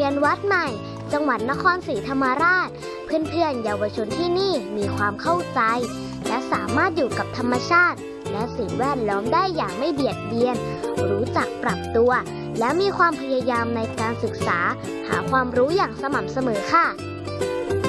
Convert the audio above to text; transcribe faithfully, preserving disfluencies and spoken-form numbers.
รียนวัดใหม่จังหวัดนครศรีธรรมราชเพื่อนๆเยาวชนที่นี่มีความเข้าใจและสามารถอยู่กับธรรมชาติและสิ่งแวดล้อมได้อย่างไม่เบียดเบียนรู้จักปรับตัวและมีความพยายามในการศึกษาหาความรู้อย่างสม่ำเสมอค่ะ